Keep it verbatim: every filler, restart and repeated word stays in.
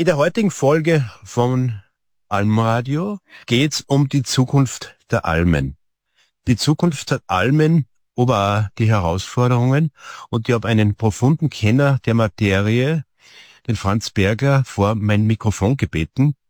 In der heutigen Folge von Almradio geht's um die Zukunft der Almen. Die Zukunft der Almen, aber auch die Herausforderungen. Und ich habe einen profunden Kenner der Materie, den Franz Berger, vor mein Mikrofon gebeten.